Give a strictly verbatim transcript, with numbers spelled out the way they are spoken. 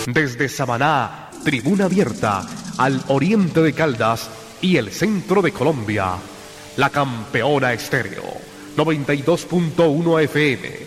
Desde Samaná, tribuna abierta, al oriente de Caldas y el centro de Colombia. La Campeona Estéreo, noventa y dos punto uno F M.